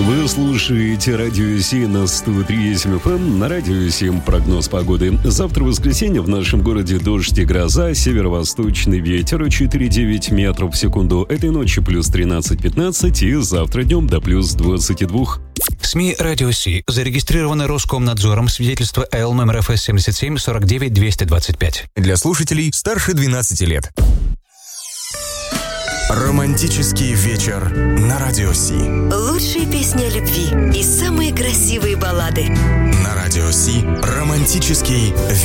Вы слушаете Радио 7 на 103.7 FM. На Радио 7 прогноз погоды. Завтра воскресенье в нашем городе дождь и гроза, северо-восточный ветер 4,9 метров в секунду. Этой ночью плюс 13-15 и завтра днем до плюс 22. СМИ «Радио Си» зарегистрировано Роскомнадзором, свидетельство Л номер ФС 77 49 225. Для слушателей старше 12 лет. Романтический вечер на Радио Си. Лучшие песни о любви и самые красивые баллады. На Радио Си романтический вечер.